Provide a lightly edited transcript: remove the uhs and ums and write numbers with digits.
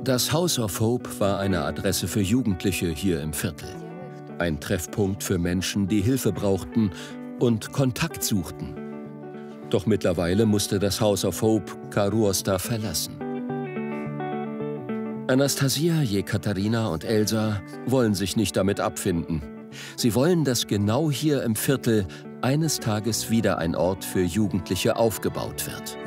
Das House of Hope war eine Adresse für Jugendliche hier im Viertel. Ein Treffpunkt für Menschen, die Hilfe brauchten und Kontakt suchten. Doch mittlerweile musste das House of Hope Karuosta verlassen. Anastasia, Jekaterina und Elsa wollen sich nicht damit abfinden. Sie wollen, dass genau hier im Viertel eines Tages wieder ein Ort für Jugendliche aufgebaut wird.